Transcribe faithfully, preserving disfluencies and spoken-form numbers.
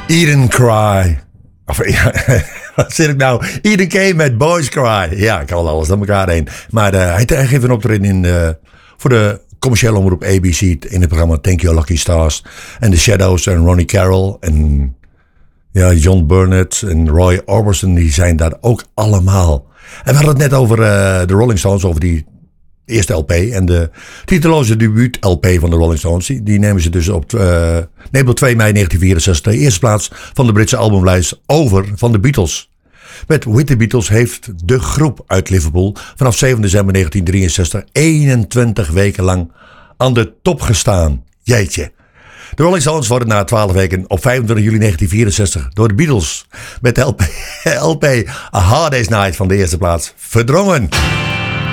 Eden Cry. Of, ja, wat zit ik nou? Eden K met Boys Cry. Ja, ik haal alles door elkaar heen. Maar uh, hij, hij geeft een optreden in, uh, voor de commerciële omroep A B C in het programma Thank You Lucky Stars. En The Shadows en Ronnie Carroll en ja, John Burnett en Roy Orbison, die zijn daar ook allemaal. En we hadden het net over uh, de Rolling Stones, over die eerste L P. En de titeloze debuut L P van de Rolling Stones. Die, die nemen ze dus op, uh, nee, op twee mei negentien vierenzestig de eerste plaats van de Britse albumlijst over van de Beatles. Met With the Beatles heeft de groep uit Liverpool vanaf zeven december negentien drieënzestig eenentwintig weken lang aan de top gestaan. Jeetje. De Rolling Stones worden na twaalf weken op vijfentwintig juli negentien vierenzestig door de Beatles met de L P, L P A Hard Day's Night van de eerste plaats verdrongen.